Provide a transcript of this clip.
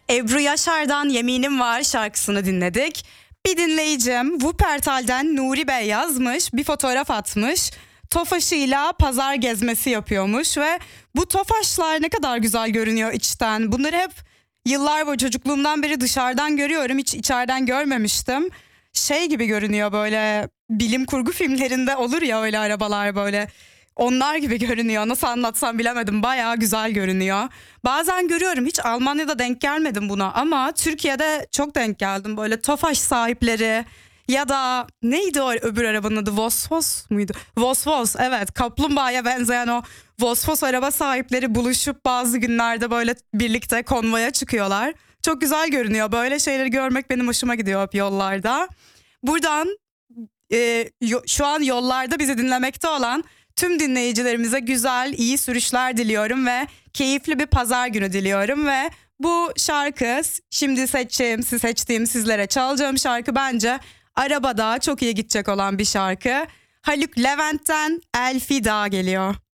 Ebru Yaşar'dan Yeminim Var şarkısını dinledik. Bir dinleyicim Wuppertal'den Nuri Bey yazmış, bir fotoğraf atmış. Tofaşıyla pazar gezmesi yapıyormuş ve bu tofaşlar ne kadar güzel görünüyor içten. Bunları hep yıllar boyu çocukluğumdan beri dışarıdan görüyorum, hiç içeriden görmemiştim. Şey gibi görünüyor, böyle bilim kurgu filmlerinde olur ya öyle arabalar, böyle onlar gibi görünüyor. Nasıl anlatsam bilemedim, bayağı güzel görünüyor. Bazen görüyorum, hiç Almanya'da denk gelmedim buna ama Türkiye'de çok denk geldim. Böyle Tofaş sahipleri ya da neydi o öbür arabanın adı, Vosvos muydu? Vosvos, evet, kaplumbağaya benzeyen o Vosvos araba sahipleri buluşup bazı günlerde böyle birlikte konvoya çıkıyorlar. Çok güzel görünüyor, böyle şeyleri görmek benim hoşuma gidiyor hep yollarda. Buradan şu an yollarda bizi dinlemekte olan tüm dinleyicilerimize güzel, iyi sürüşler diliyorum ve keyifli bir pazar günü diliyorum ve bu şarkı şimdi seçtiğim sizlere çalacağım şarkı bence arabada çok iyi gidecek olan bir şarkı. Haluk Levent'ten El Fida geliyor.